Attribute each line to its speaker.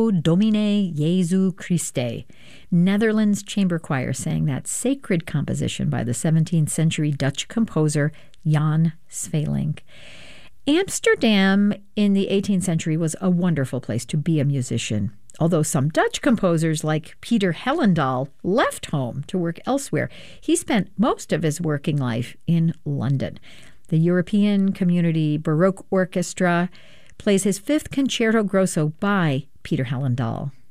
Speaker 1: O Domine Jesu Christe. Netherlands Chamber Choir sang that sacred composition by the 17th century Dutch composer Jan Sweelinck. Amsterdam in the 18th century was a wonderful place to be a musician, although some Dutch composers like Peter Hellendaal left home to work elsewhere. He spent most of his working life in London. The European Community Baroque Orchestra plays his fifth Concerto Grosso by Peter Hellendaal.